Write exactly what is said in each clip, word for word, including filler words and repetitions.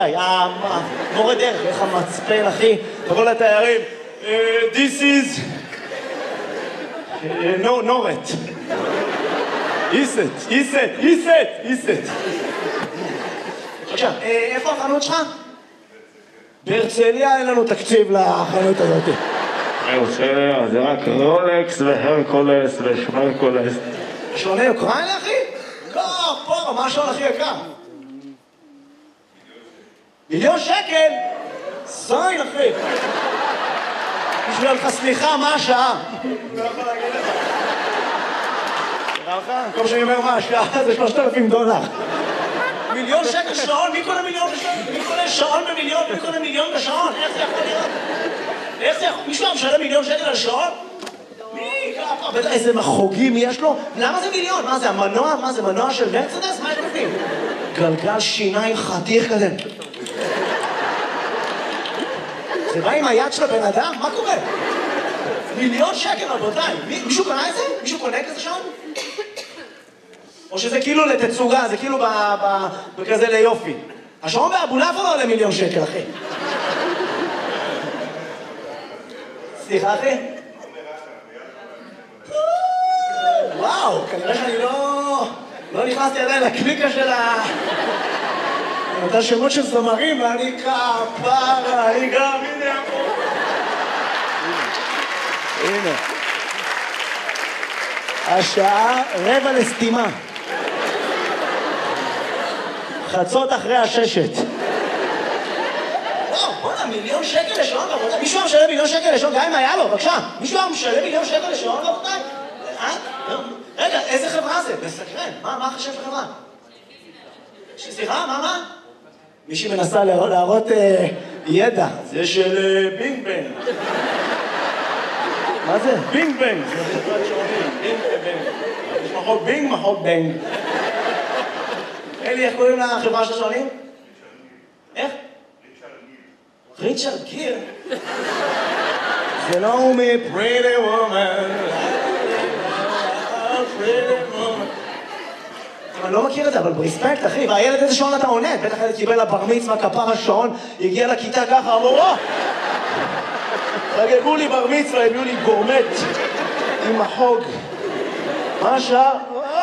מורה דרך, איך המצפן, אחי, תבוא לתיירים, This is... No, נורת. איסט, איסט, איסט, איסט. עכשיו, איפה החנות שלך? בהרצליה אין לנו תקציב לחנות הזאת. בהרצליה זה רק רולקס והרקולס ושמרקולס. שעוני אוקראינה, אחי? לא, פה, מה השעון הכי יקר? מיליון שקל? זין, אחי. בשביל לך סליחה, מה השעה? לא יכול להגיד לך. נראה לך? כל שאני אומר מה השעה זה שלושת אלפים דולר. מיליון שקל שעון? מי קונה מיליון בשעון? מי קונה שעון במיליון? מי קונה מיליון בשעון? איך זה יכול להיות? איך זה יכול? מישהו משלם מיליון שקל על שעון? מי? בטח איזה מחוגים יש לו? למה זה מיליון? מה זה, המנוע? מה זה, מנוע של מרצדס? מה יש בפנים? גלגל שיניים חתיך כזה. זה בא עם היד של הבן אדם? מה קורה? מיליון שקל, רבותיי. מישהו קונה את זה? מישהו קונה כזה שעון? או שזה כאילו לתצוגה, זה כאילו בכזה ליופי. השעון באבולעפיה לא עולה מיליון שקל, אחי. סליחה, אחי? וואו, כנראה שאני לא... לא נכנסתי עדיין לקליקה של ה... אותה שמות של זמרים, ואני כפרה, אני גם, הנה פה. הנה. השעה רבע לסתימה. חצות אחרי הששת. וואו, בוא'נה, מיליון שקל לשעון, רבותיי. מישהו היה משלם מיליון שקל לשעון, גם אם היה לו, בבקשה. מישהו היה משלם מיליון שקל לשעון, רבותיי? רגע, איזה חברה זה? מסקרן. מה החשב חברה? סליחה, מה, מה? מישהי מנסה להראות ידע. זה של בינג בנג. מה זה? בינג בנג. זה חברת שעונים. בינג ובנג. יש מחוק בינג, מחוק בנג. אלי, איך קוראים לחברה של השעונים? איך? ריצ'רד גיר. זה לא הוא מ-Pretty Woman. Pretty Woman. אני לא מכיר את זה, אבל ברספקט, אחי. והילד איזה שעון אתה עונד? בטח הילד קיבל לבר מצווה, כפר השעון, הגיע לכיתה ככה, אמרו, או! חגגו לי בר מצווה, הביאו לי גורמט עם החוג. מה השעה?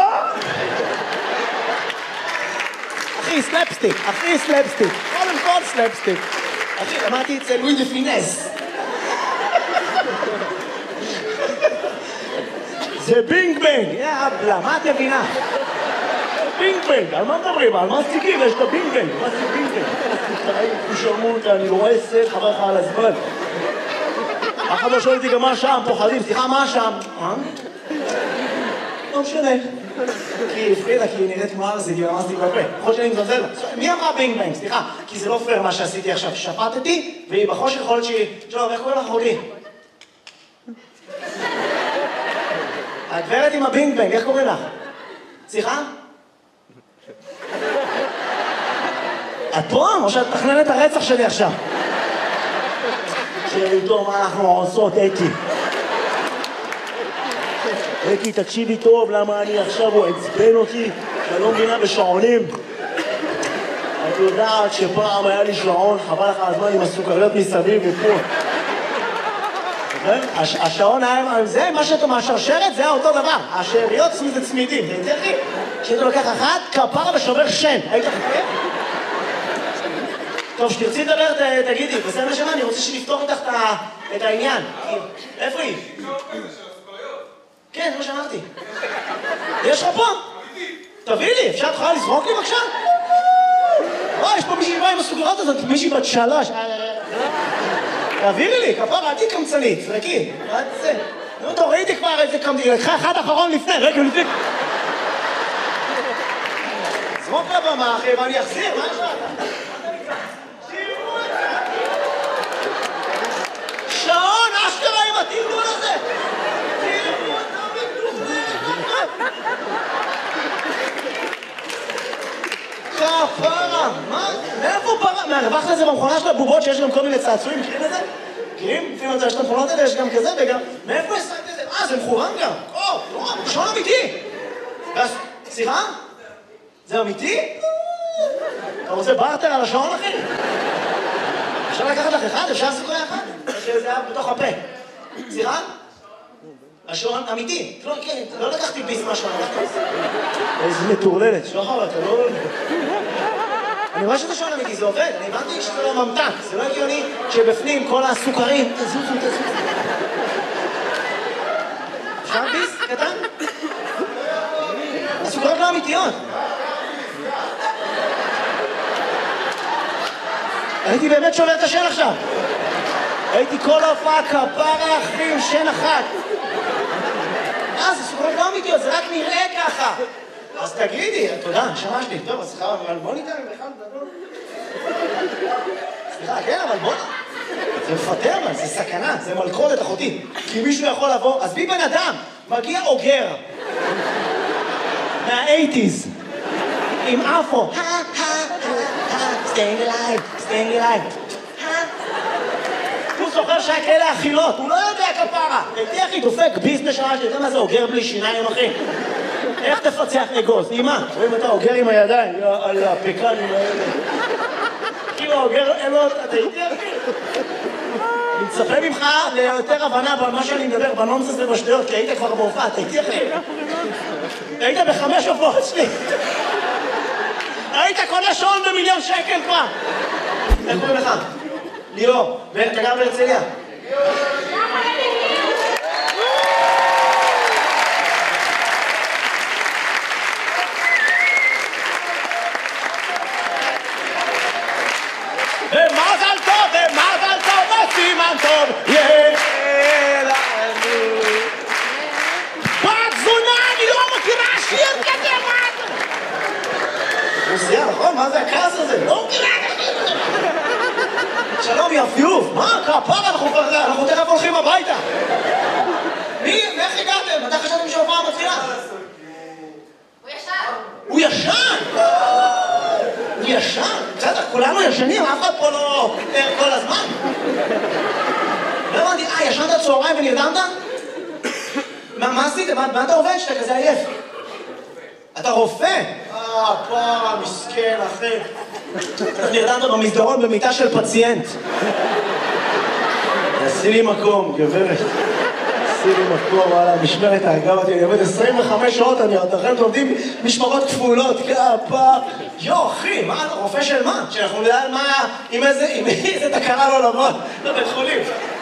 אחי, סלפסטיק, אחי, סלפסטיק. קודם כל סלפסטיק. אחי, למדתי את זה לואי דה פינס. זה בינג בנג, יאבלה, מה את מבינה? בינג בנג, על מה מדברים? על מה סטיקים? יש את הבינג בנג. מה זה בינג בנג? תשרמו אותה, אני רואה סט, חבר לך על הזמן. אחד לא שואל אותי גם מה השם, פוחדים, סליחה, מה השם? אה? לא משנה. כי הפרידה, כי היא נראית כמו ארזי, כי ממסתי בפה. יכול שאני מזלזל לה. מי אמרה בינג בנג? סליחה, כי זה לא פייר מה שעשיתי עכשיו. שפטתי, והיא בחושך יכול להיות שהיא... שלום, איך קוראים לך אחותי? הגברת עם הבינג בנג, איך קוראים לך? סליחה? את פה? או שאת תכננת את הרצח שלי עכשיו? שאיתו מה אנחנו עושות, אקי. אקי, תקשיבי טוב, למה אני עכשיו, הוא עצבן אותי, שאני לא מבינה בשעונים. את יודעת שפעם היה לי שעון, חבל לך הזמן עם הסוכריות מסביב ופה. השעון היה, זה מה שאתה מהשרשרת, זה אותו דבר. השאריות זה צמידים, זה יותר לי. כשאתה לוקח אחת, כפרה ושובר שן. היית חכה? טוב, שתרצי לדבר, תגידי, בסדר שמה, אני רוצה שנפתור איתך את העניין. איפה היא? כן, זה מה שאמרתי. יש לך פה? תביא לי, אפשר תוכל לזרוק לי בבקשה? לא, יש פה מישהי באה עם הסוגרות הזאת, מישהי בת שלוש. תעבירי לי, כפרה, עדי קמצנית, זרקי. מה זה? נו, תורידי כבר איזה קמצנית, לקחה אחד אחרון לפני, רגע לפני. זרוק לבמה, אחי, מה אני אחזיר? מה יש לך? שעון, אשכרה עם התרגול הזה! תראו אותם בטובה! כפרה! מה? מאיפה פרה? מהרווח לזה במכונה של הבובות שיש גם כל מיני צעצועים, מכירים את זה? מכירים? לפעמים את זה, יש את המכונות האלה, יש גם כזה וגם... מאיפה השגת את זה? אה, זה מכוון גם! או, לא, שעון אמיתי! סליחה? זה אמיתי? אתה רוצה בארטר על השעון, אחי? אפשר לקחת לך אחד? אפשר סוכרי אחד? שזה היה בתוך הפה. סליחה? השעון אמיתי. לא, כן, לא לקחתי ביס מהשעון, לקחתי ביס. איזה מטורללת, שחר, אתה לא... אני רואה שזה שעון אמיתי, זה עובד. אני הבנתי שזה לא ממתק. זה לא הגיוני שבפנים כל הסוכרים... תזוזו, תזוזו. אפשר ביס קטן? הסוכרות לא אמיתיות. הייתי באמת שובר את השן עכשיו. הייתי כל ההופעה כפרה אחי עם שן אחת. אה, זה סוכרות לא אמיתיות, זה רק נראה ככה. אז תגידי, תודה, נשמה שלי. טוב, אז סליחה, אבל בוא ניתן בכלל לדבר. סליחה, כן, אבל בוא... זה מפטר, אבל זה סכנה, זה מלכודת אחותי. כי מישהו יכול לבוא, אז בי בן אדם, מגיע אוגר. מה-שמונים. עם אפו. staying alive, staying alive. הוא זוכר שהיה כאלה אכילות, הוא לא יודע כפרה. הייתי אחי דופק ביס נשמה שלי, אתה יודע מה זה אוגר בלי שיניים אחי? איך תפצח אגוז? אימא, רואים אתה אוגר עם הידיים, על הפקנים האלה. כאילו אוגר אלות, אתה הייתי אחי? אני מצפה ממך ליותר הבנה במה שאני מדבר, בנונסס ובשטויות, כי היית כבר בהופעה, אתה הייתי אחי? היית בחמש הופעות שלי. היית קונה שעון במיליון שקל כבר. איך קוראים לך? ליאור. ואתה גר בהרצליה? ומזל טוב, ומזל טוב, וסימן טוב, יהיה לנו. בת זונה, אני לא מכירה שיר כזה, מה זה? רוסיה, נכון? מה זה הכעס הזה? לא מכירה את השיר כזה. שלום, יפיוף. מה? כפרה, אנחנו תכף הולכים הביתה. מי? איך הגעתם? אתה חשבתם שההופעה מתחילה? הוא ישן. הוא ישן? הוא ישן? בסדר, כולנו ישנים, אף אחד פה לא ער כל הזמן. לא הבנתי, אה, ישנת צהריים ונרדמת? מה עשית? מה אתה עובד שאתה כזה עייף? אתה רופא? אה, פרה, מסכן, אחי. אתה נרדמת במסדרון במיטה של פציינט. עשי לי מקום, גברת. עשי לי מקום, וואלה, משמרת ההגה אותי, אני עובד עשרים וחמש שעות, אני עוד אחרי עובדים משמרות כפולות, כפה. יו, אחי, מה, אתה רופא של מה? שאנחנו נדע על מה, עם איזה, עם איזה תקרה לא לבוא, לבית חולים.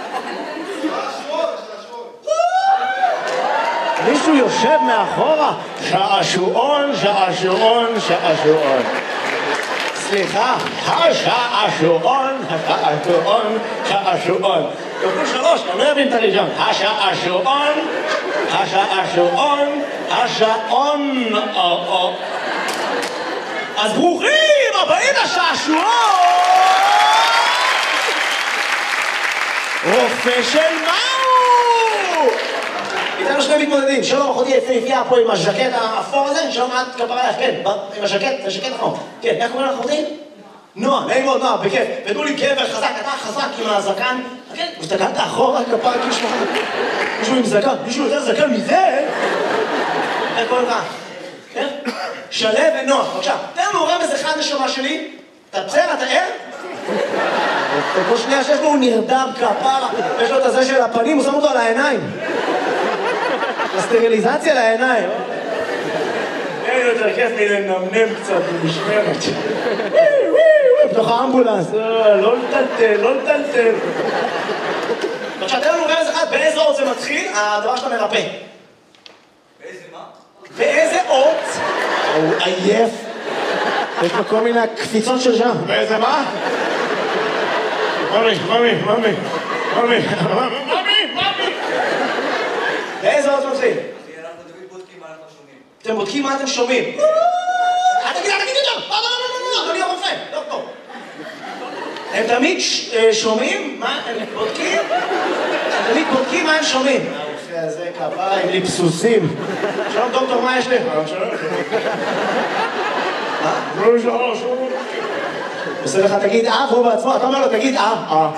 מישהו יושב מאחורה, שעשועון, שעשועון, שעשועון. סליחה, השעשועון, השעשועון, שעשועון. כפול שלוש, אני לא אבין את הראשון. השעשועון, השעשועון, השעון. אז ברוכים הבאים לשעשועון! רופא של מהו? איתנו שני מתמודדים, שלום אחותי יפהפייה פה עם הז'קט האפור הזה, שלום את כפרה לך, כן, עם הז'קט, זה ז'קט נכון. כן, איך קוראים לך אחותי? נועה, נעים מאוד נועה, בכיף. ותנו לי גבר חזק, אתה חזק עם הזקן. כן, הסתכלת אחורה כפרה כאילו שלך. מישהו עם זקן, מישהו יותר זקן מזה? איך קוראים לך? כן? שלו ונועה, בבקשה. תן לנו רמז אחד נשמה שלי. אתה בסדר, אתה ער? כל שנייה שיש לו הוא נרדם כפרה, יש לו את הזה של הפנים, הוא שם אותו על העיניים. הסטריליזציה לעיניים. אין יותר כיף לי לנמנם קצת במשמרת. בתוך האמבולנס, לא לטלטל, לא לטלטל. עכשיו, תן לנו רמז אחד, באיזה אות זה מתחיל, הדבר שאתה מרפא. באיזה מה? באיזה אות? הוא עייף. יש לו כל מיני קפיצות של שם. באיזה מה? ממי, ממי, ממי, ממי, ממי, ממי. באיזה אות מתחיל? אנחנו תמיד בודקים מה אנחנו שומעים. אתם בודקים מה אתם שומעים. אל תגיד, אל תגיד את זה! לא, לא, לא, לא, לא, אדוני הרופא, לא פה. הם תמיד שומעים? מה הם בודקים? הם תמיד בודקים מה הם שומעים. הרופא הזה כפרה עם ליפסוסים. שלום דוקטור, מה יש לך? שלום. מה? לא, שלום, שלום. עושה לך, תגיד אה, והוא בעצמו, אתה אומר לו, תגיד אה, אה.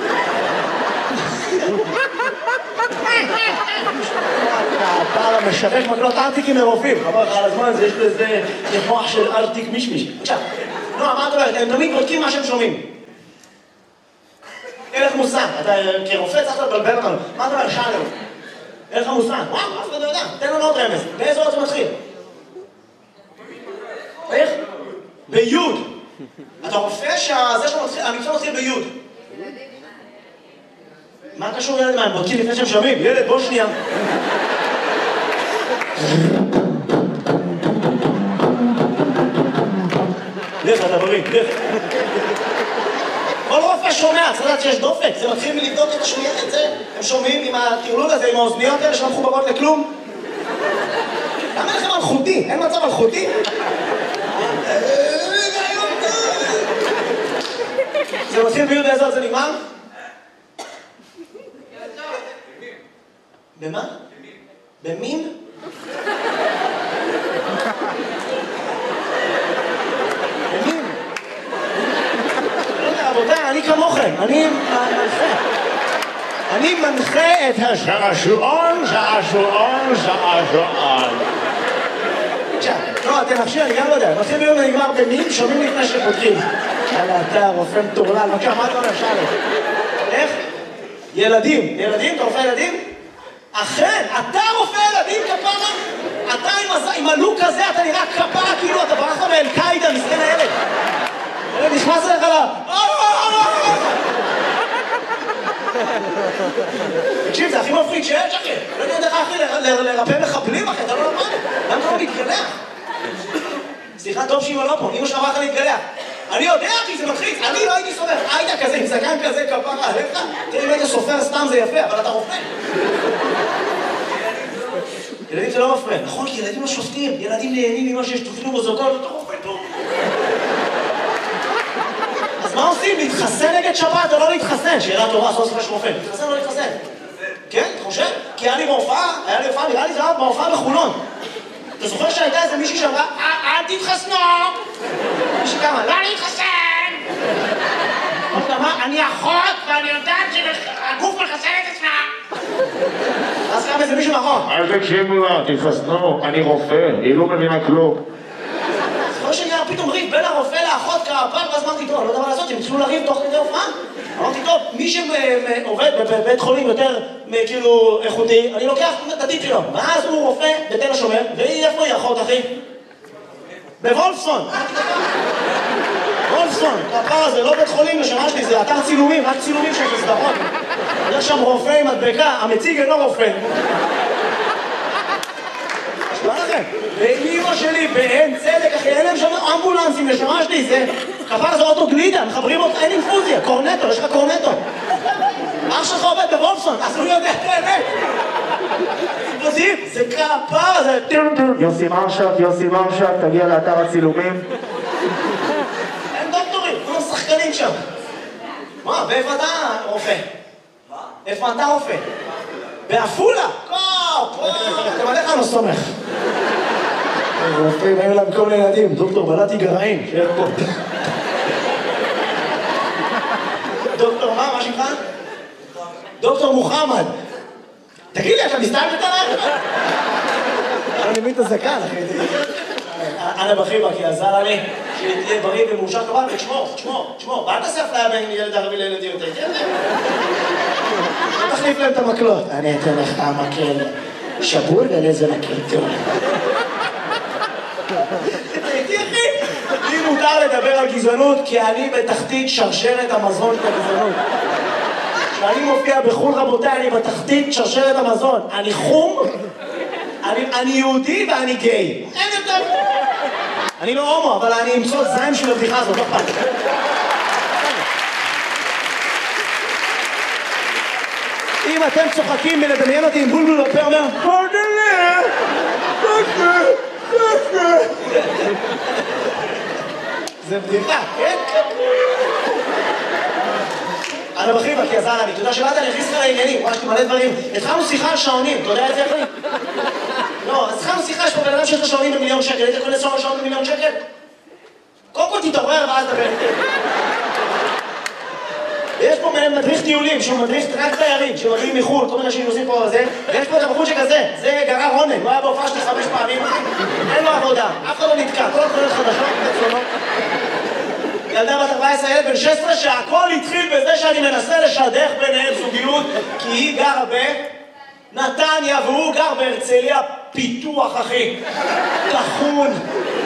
הפער המשווק מקלות ארטיקים מרופאים. חבל לך על הזמן, יש לזה מוח של ארטיק מישמיש. עכשיו, לא, לא, מה את אומרת? הם תמיד בודקים מה שהם שומעים. אין לך מושג, אתה כרופא צריך לבלבל אותנו. מה אתה אומר? שאלה לנו. אין לך מושג. וואו, אף אחד לא יודע. תן לנו עוד רמז. באיזה עוד זה מתחיל? איך? ביוד. אתה רופא שזה שהמקצוע מתחיל ביוד. מה קשור ילד מה? הם בודקים לפני שהם שומעים. ילד, בוא שנייה. לך, אתה בריא, לך. כל רופא שומע, צריך לדעת שיש דופק. זה מתחיל מלבדוק את השמיעה, את זה. הם שומעים עם הטרלול הזה, עם האוזניות האלה שלא מחוברות לכלום. למה לכם מלכותי? אין מצב מלכותי? זה מתחיל ביוד איזה עוד זה נגמר? במה? במין? במין? לא יודע, רבותיי, אני כמוכם, אני מנחה. אני מנחה את השעשועון, שעשועון, שעשועון. עכשיו, לא, אתם נפשי, אני גם לא יודע. מתחיל ביום ונגמר במין, שומעים לפני שפותחים. יאללה, אתה רופא מטורלל, בבקשה, מה אתה אומר? שאלה. איך? ילדים. ילדים? אתה רופא ילדים? אכן, אתה רופא ילדים, כפרה? אתה עם הלוק הזה, אתה נראה כפרה, כאילו אתה ברח מאל-קאידה, מסכן הילד. הילד נכנס אליך לה... תקשיב, זה הכי מפחיד שיש, אחי. לא יודע איך, אחי, לרפא מחבלים, אחי, אתה לא למד. למה אתה לא מתגלח? סליחה, טוב שאמא לא פה, אמא שאמרה לך להתגלח. אני יודע, אחי, זה מלחיץ. אני לא הייתי סופר. היית כזה, עם זקן כזה, כפרה עליך. תראה, אם היית סופר סתם זה יפה, אבל אתה רופא. ילדים זה לא מפריע. נכון, כי ילדים לא שופטים. ילדים נהנים ממה שיש תוכנו בזאתו, אתה רופא טוב. אז מה עושים? להתחסן נגד שבת או לא להתחסן? שאלה טובה, סוף סוף יש רופא. להתחסן או לא להתחסן? כן, אתה חושב? כי היה לי בהופעה, היה לי הופעה, נראה לי זה היה בהופעה בחולון. אתה זוכר שהייתה איזה מישהי שאמרה, אל תתחסנו! מישהי כמה, לא להתחסן! אמרה, אני אחות ואני יודעת שהגוף מחסן את עצמה! אז קם איזה מישהו נכון. אל תקשיבו לה, תתחסנו, אני רופא, היא לא מבינה כלום. זוכר שנראה פתאום ריב בין הרופא לאחות כפר, ואז אמרתי, טוב, אני לא יודע מה לעשות, הם התחילו לריב תוך כדי הופעה. אמרתי, טוב, מי שעובד בבית חולים יותר כאילו איכותי, אני לוקח את הדין שלו. ואז הוא רופא בתל השומר, והיא איפה היא אחות, אחי? בוולפסון. וולפסון, הפר הזה, לא בית חולים לשנה שלי, זה אתר צילומים, רק צילומים של סדרות. יש שם רופא עם מדבקה, המציג אינו רופא. שמה לכם? ואמא שלי בעין צדק, אחי, אין להם שם אמבולנסים לשנה שלי, זה... כפר זה אוטו גלידה, מחברים אותך, אין אינפוזיה, קורנטו, יש לך קורנטו. אח שלך עובד בוולפסון, אז הוא יודע את האמת. יודעים, זה כפר, זה... יוסי מרשק, יוסי מרשק, תגיע לאתר הצילומים. אין דוקטורים, כולם שחקנים שם. מה, ואיפה אתה רופא? מה? איפה אתה רופא? בעפולה? פה, פה, אתם עליך לא סומך. רופאים, היו להם כל מיני ילדים, דוקטור בלעתי גרעין, שיהיה פה. דוקטור מה, מה שמך? דוקטור מוחמד. תגיד לי, אתה מסתלבט עליי? אני מבין את הזקן, אחי. אנה בחיבה, כי עזר לי שתהיה בריא ומאושר כבל, ותשמור, תשמור, תשמור. ואל תעשה אפליה בין ילד ערבי לילדים יותר. תחליף להם את המקלות. אני אתן לך המקל שבור ולאיזה מקל טוב. תראי, אחי, לי מותר לדבר על גזענות, כי אני בתחתית שרשרת המזון של הגזענות. כשאני מופיע בחול, רבותיי, אני בתחתית שרשרת המזון. אני חום, אני, אני יהודי ואני גיי. אין יותר. אני לא הומו, אבל אני אמצוא זין של הבדיחה הזאת, לא פעם. אם אתם צוחקים מלדמיין אותי עם בולבול בפה, אומר, פרדלה, פרדלה, פרדלה. זה בדיחה, כן? אנה בחיבה, כי עזר לי, אתה יודע שבאת אני הכניס לך לעניינים, ממש מלא דברים. התחלנו שיחה על שעונים, אתה יודע את זה אחי? לא, אז התחלנו שיחה, יש פה בן אדם שיש לו שעונים במיליון שקל, היית יכול לסוע שעון במיליון שקל? קודם כל תתעורר ואז דבר איתי. ויש פה מדריך טיולים, שהוא מדריך רק תיירים, שמגיעים מחו"ל, כל מיני אנשים עושים פה על זה, ויש פה את הבחור שכזה, זה גרר רונן, הוא היה בהופעה שלי חמש פעמים, אין לו עבודה, אף אחד לא נתקע, כל התחולות חדשות, בצלונות. ילדה בת ארבע עשרה, ילד בן שש עשרה, שהכל התחיל בזה שאני מנסה לשדך ביניהם זוגיות, כי היא גרה בנתניה והוא גר בהרצליה פיתוח, אחי. תחון.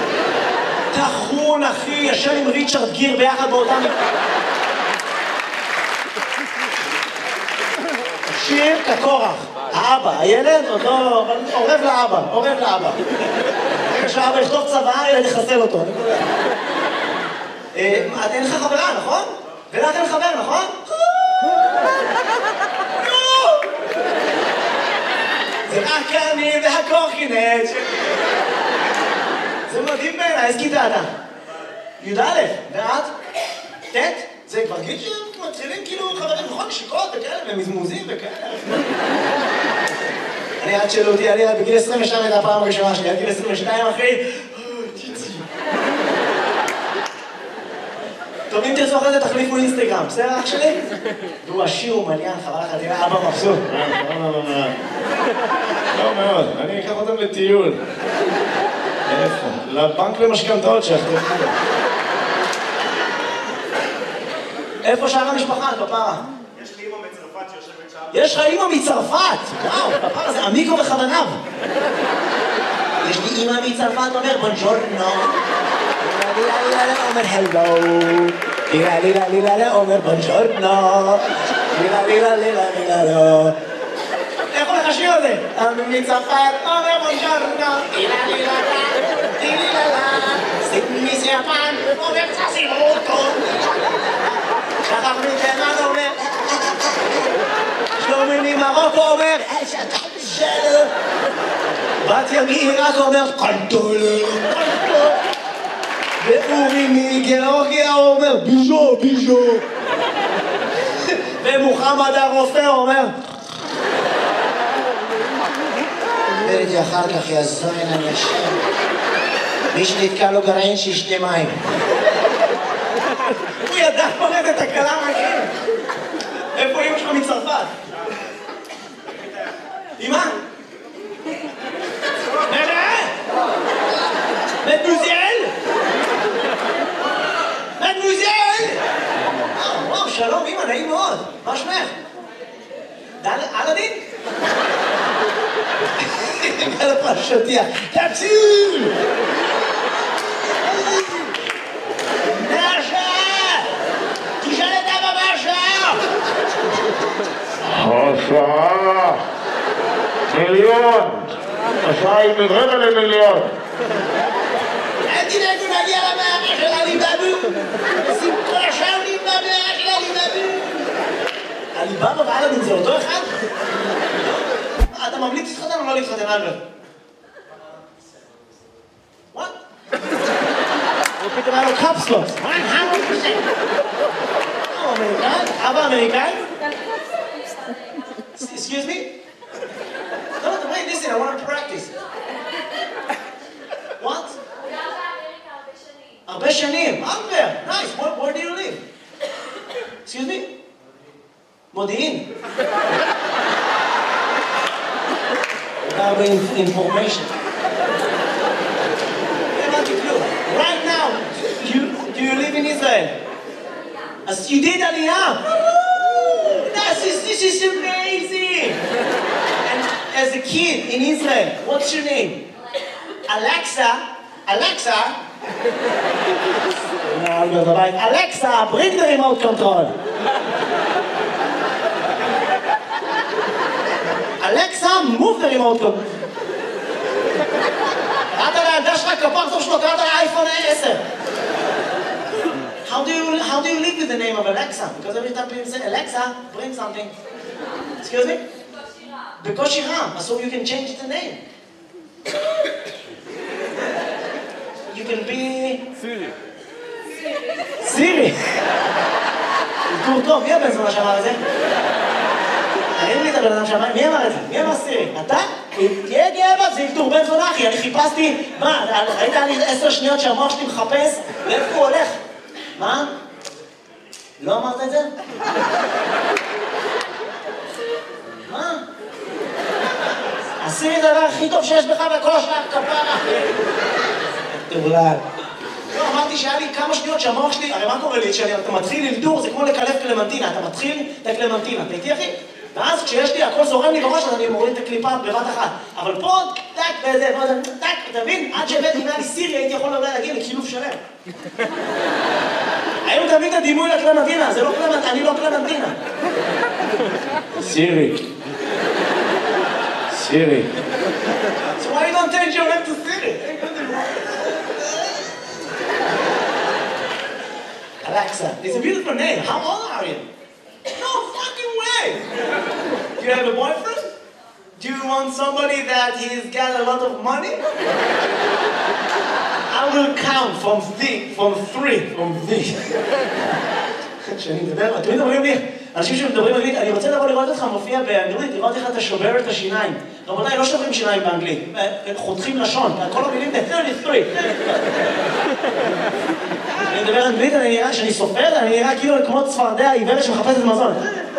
תחון, אחי, ישן עם ריצ'רד גיר ביחד באותם... שיר כקורח. האבא, הילד עוד לא... עורב לאבא, עורב לאבא. רגע שהאבא יכתוב צבא, הילד יחסל אותו. אין לך חברה, נכון? ולך אין חבר, נכון? זה רק אני והקורקינט. זה מדהים בעיניי, איזה כיתה אתה? י"א, ואת? ט'? זה כבר גיל שמתחילים כאילו חברים, נכון? נשיקות וכאלה, ומזמוזים וכאלה. אני עד שאלו אותי, אני בגיל עשרים ושתיים הייתה הפעם הראשונה שלי, עד גיל עשרים ושתיים, אחי. טוב, אם תרצו אחרי זה תחליפו אינסטגרם, בסדר אח שלי? והוא עשיר ומליין, חבל לך, תראה, אבא מבסוט. לא מאוד, אני אקח אותם לטיול. איפה? לבנק למשכנתאות שלך. איפה שאר המשפחה, כפרה? יש לי אמא מצרפת שיושבת שם. יש לך אמא מצרפת! וואו, כפרה, זה עמיקו בכוונב. יש לי אמא מצרפת, אומר בונג'ורנו. אומר הלו. לילה לילה לילה אומר בונג'ורנו. לילה לילה לילה לילה. איך הולך השיר הזה? מצרפת אומר בונג'ורנו. לילה לילה לילה לילה. סימיס יפן אומר צסימוטו. שחר מתימן אומר שלומי ממרוקו אומר שלו. בתיה מעיראק אומר קנטולר קנטולר. ואורי מגיאורגיה אומר ביז'ו ביז'ו. ומוחמד הרופא אומר ודי אחר כך יזוין אנשים. מי שנתקע לו גרעין שישתה מים. הוא ידע פורט את הקלה מהכיר. איפה אמא שלך מצרפת? אמא? נראה? מדוזיאל? מדוזיאל? וואו, שלום אמא, נעים מאוד. מה שמך? אלאדין? על הפרשותיה. תציל! השעה מיליון, השעה היא מרבע למיליון. אל תדאגו נגיע למערה של עליבאבו. שים כל השעה במערה של עליבאבו. עליבאבו ואלאדין זה אותו אחד? אתה ממליץ להתחתן או לא להתחתן, אלברט? וואט? הוא פתאום היה לו קפסלוס. מאה אחוז. הוא אמריקאי? אבא אמריקאי? Excuse me? No, no, wait, listen, I want to practice. What? הרבה שנים. Albert, nice. Where, where do you live? Excuse me? מודיעין. הרבה information. Right now, you, do you live in Israel? As you did Aliyah. This is, this is amazing! And as a kid in Israel, what's your name? Alexa. Alexa? Alexa, bring the remote control. Alexa, move the remote control. קראת לילדה שלך כפר טוב שלו, קראת לאייפון עשר. How do you how do you live with the name of Alexa? Because every time people say Alexa, bring something. Excuse me? בקושי רם. So you can change the name. You can be Siri. Siri. טור טוב, מי הבן זונה שאמר את זה? תראי לי את הבן אדם שאמר, מי אמר את זה? מי אמר סירי? אתה? תהיה גאה בה, זה טור בן זונה אחי, אני חיפשתי, מה, ראית לי עשר שניות שהמוח שלי מחפש? לאיפה הוא הולך? מה? לא אמרת את זה? מה? עשירי זה הדבר הכי טוב שיש בך וכל השאר כפרה. תאולל. לא אמרת אמרתי שהיה לי כמה שניות שהמוח שלי, הרי מה קורה לי? כשאתה מתחיל ללדור, זה כמו לקלף קלמנטינה, אתה מתחיל את הקלמנטינה, אתה איתי אחי? ואז כשיש לי, הכל זורם לי בראש, אז אני מוריד את הקליפה בבת אחת. אבל פה, טק, וזה, טק, אתה מבין? עד שהבאתי, אם היה לי סירי, הייתי יכול אולי להגיע לקילוף שלם. היום תביא את הדימוי לקלמנטינה, זה לא קלמנטינה, אני לא קלמנטינה. סירי. סירי. So why you don't change your name to Siri? Alexa, it's a beautiful name. How old are you? No fucking way! Do you have a boyfriend? Do you want somebody that he's got a lot of money? I will count from three, from three, from three. כשאני מדבר, אתם מדברים לי, אנשים שמדברים אנגלית, אני רוצה לבוא לראות אותך מופיע באנגלית, לראות איך אתה שובר את השיניים. רבותיי, לא שוברים שיניים באנגלית, חותכים לשון, כל המילים זה שלושים ושלוש. אני מדבר אנגלית, אני נראה, שאני סופר, אני נראה כאילו כמו צפרדע עיוורת שמחפשת מזון.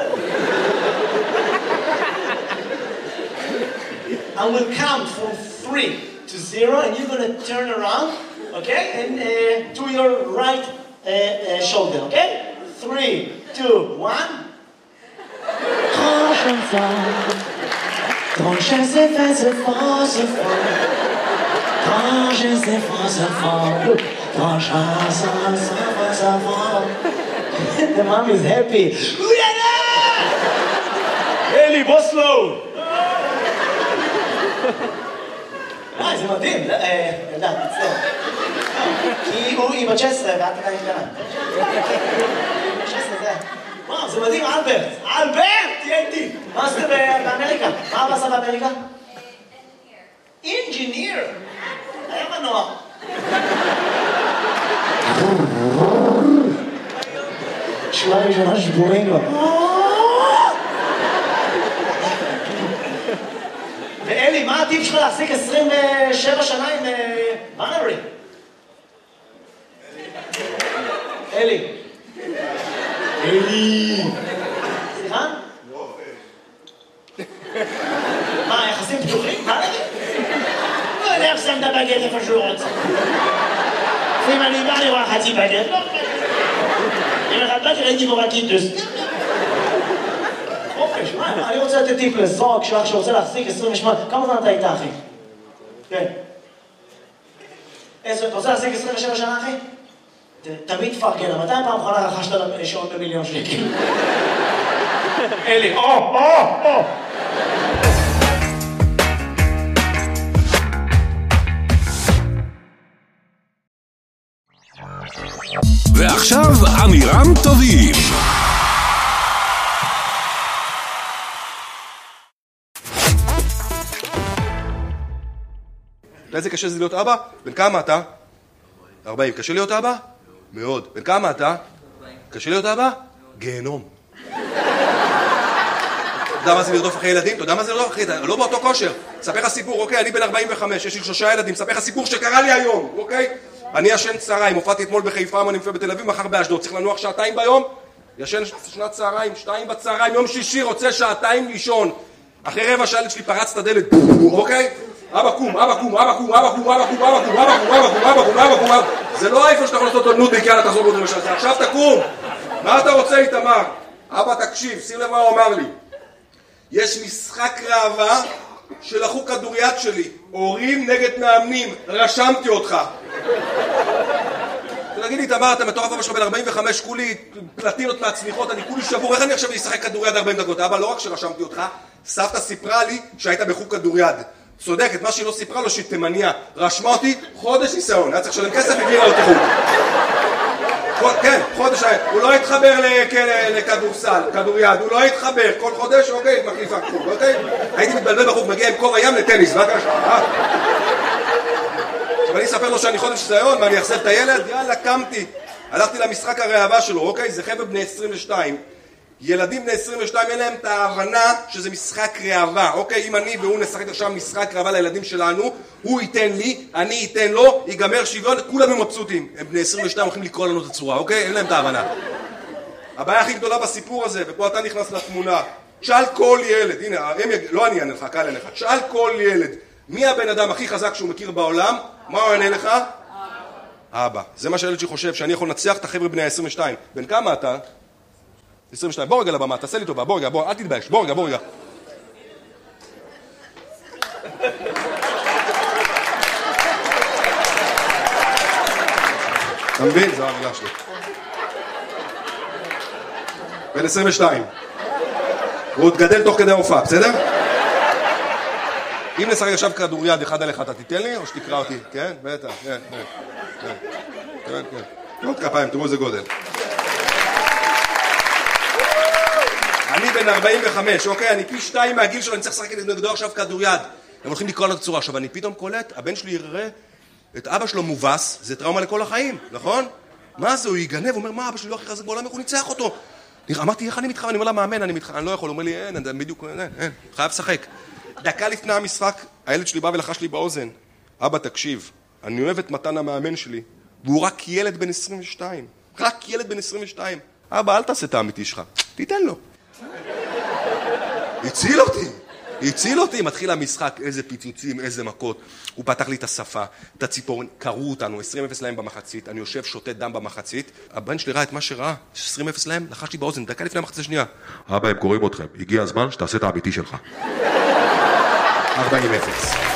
I will count from three to zero, and you're going to turn around, okay, and uh, to your right uh, uh, shoulder, okay? Three, two, one. Quand je sais faire ce fort, ce fort. Quand je sais faire ce fort. Quand je sais faire ce fort. The mom is happy. אלי, בוסלו! אה, זה מדהים. ילדה, תצטער. כי היא בת שש עשרה ואת עדיין קטנה. שש עשרה זה... וואו, זה מדהים, אלברט. אלברט! תהיה איתי. מה עשית באמריקה? מה אבא עשה באמריקה? אינג'יניר. היה מנוע. שורה ראשונה שבורים לו. ואלי, מה הטיפ שלך להחזיק עשרים ושבע שנה עם בנרי? אלי. אלי! סליחה? מה, יחסים פתוחים? מה נגיד? לא יודע איך שם את הבגט איפה שהוא רוצה. אם אני בא לראות חצי בגט, לא בגט. אם אחד בגט ראיתי בו רקיטוס. חופש, מה? אני רוצה לתת טיפ לזוג שלך שרוצה להחזיק עשרים ושמונה. כמה זמן אתה איתה, אחי? כן. אתה רוצה להחזיק עשרים ושבע שנה, אחי? תמיד תפרגן, מתי פעם אחרונה רכשת שעון במיליון שקל? אלי, או, או, או! ועכשיו אמירם טובים. איזה קשה זה להיות אבא? בן כמה אתה? ארבעים. קשה להיות אבא? מאוד. בן כמה אתה? קשה להיות אבא? גיהנום. אתה יודע מה זה לרדוף אחרי ילדים? אתה יודע מה זה לרדוף אחרי? אתה לא באותו כושר. ספר לך סיפור, אוקיי? אני בן ארבעים וחמש, יש לי שלושה ילדים. ספר לך סיפור שקרה לי היום, אוקיי? אני ישן צהריים, הופעתי אתמול בחיפה, אני מופיע בתל אביב, מחר באשדוד. צריך לנוח שעתיים ביום? ישן שנת צהריים, שתיים בצהריים, יום שישי רוצה שעתיים לישון. אחרי רבע שעה שלי פרץ את הדלת, אוקיי? אבא קום, אבא קום, אבא קום, אבא קום, אבא קום, אבא קום, אבא קום, אבא קום, אבא קום, אבא קום, אבא קום. זה לא איפה שאתה יכול לעשות אותו נודניק, יאללה תחזור בו למשל, עכשיו תקום. מה אתה רוצה איתמר? אבא תקשיב, שים לב מה הוא אמר לי. יש משחק ראווה שלחו כדוריד שלי, הורים נגד מאמנים, רשמתי אותך. תגיד לי, תמר, אתה מטורף, אבא שלך בן ארבעים וחמש, כולי פלטינות מהצמיחות, אני כולי שבור, איך אני עכשיו אשחק כדוריד ארבעים דקות? אבא, לא רק שרשמתי אותך, סבתא סיפרה לי שהיית בחוג כדוריד. צודקת, מה שהיא לא סיפרה לו שהיא תימניה. רשמה אותי חודש ניסיון, היה צריך לשלם כסף והגיעה אותי חוג. כן, חודש, הוא לא התחבר לכדורסל, כדוריד, הוא לא התחבר, כל חודש, אוקיי, מחליפה חוג, אוקיי? הייתי מתבלבל בחוג, מגיע עם קור הים לטניס, מה קרה? עכשיו אני אספר לו שאני חודש ניסיון, ואני אחסב את הילד, יאללה, קמתי. הלכתי למשחק הראווה שלו, אוקיי? זה חבר'ה בני עשרים ושתיים. ילדים בני עשרים ושתיים אין להם את ההבנה שזה משחק ראווה, אוקיי? אם אני והוא נשחק עכשיו משחק ראווה לילדים שלנו, הוא ייתן לי, אני ייתן לו, ייגמר שוויון, כולם הם מבסוטים. הם בני עשרים ושתיים הולכים לקרוא לנו את הצורה, אוקיי? אין להם את ההבנה. הבעיה הכי גדולה בסיפור הזה, ופה אתה נכנס לתמונה, תשאל כל ילד, הנה, הם יג... לא אני אענה לך, קל לך, תשאל כל ילד, מי הבן אדם הכי חזק שהוא מכיר בעולם? מה הוא יענה לך? אבא, זה מה שהילד שלי חושב, שאני יכול לנצח את החבר'ה בני ה-עשרים ושתיים. בן כמה אתה? עשרים ושתיים. בוא רגע לבמה, תעשה לי טובה, בוא רגע, בוא, אל תתבייש, בוא רגע, בוא רגע. אתה מבין? זו המילה שלי. בן עשרים ושתיים. הוא תגדל תוך כדי ההופעה, בסדר? אם נשחק עכשיו כדוריד אחד על אחד, אתה תיתן לי או שתקרא אותי? כן? בטח, כן, כן, כן, כן, כן. תראו את כפיים, תראו איזה גודל. אני בן ארבעים וחמש, אוקיי? אני פי שתיים מהגיל שלו, אני צריך לשחק נגדו עכשיו כדוריד. הם הולכים לקרוא לו בצורה. עכשיו, אני פתאום קולט, הבן שלי יראה את אבא שלו מובס, זה טראומה לכל החיים, נכון? מה זה? הוא יגנב, הוא אומר, מה, אבא שלי לא הכי חזק בעולם, איך הוא ניצח אותו? אמרתי, איך אני מתחרן? אני אומר לה, מאמן, אני מתחרן, אני לא יכול. הוא אומר לי, אין, אין, בדיוק, אין, אין, חייב לשחק. דקה לפני המשחק, הילד שלי בא ולחש לי באוזן, אבא, תקשיב, אני אוהב את מתן המאמן שלי, והוא רק ילד בן עשרים ושתיים. רק ילד בן עשרים ושתיים. אבא, אל תעשה את האמיתי שלך. תיתן לו. הציל אותי. הציל אותי. מתחיל המשחק, איזה פיצוצים, איזה מכות. הוא פתח לי את השפה, את הציפורן, קראו אותנו, עשרים אפס להם במחצית, אני יושב, שותה דם במחצית. הבן שלי ראה את מה שראה, עשרים אפס להם, לחש לי באוזן, דקה לפני המחצית השנייה. אבא, הם קוראים אתכם. הגיע הזמן שתעשה את האמיתי שלך. ארבעים אפס.